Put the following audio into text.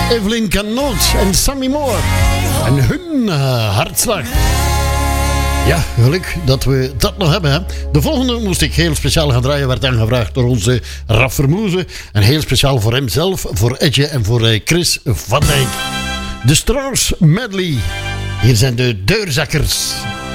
Evelyn Cannoot en Sammy Moore. En hun hartslag. Ja, geluk dat we dat nog hebben. Hè. De volgende moest ik heel speciaal gaan draaien. Werd aangevraagd door onze Raf Vermoezen. En heel speciaal voor hemzelf, voor Edje en voor Chris van Dijk. De Stars Medley. Hier zijn de Deurzakkers.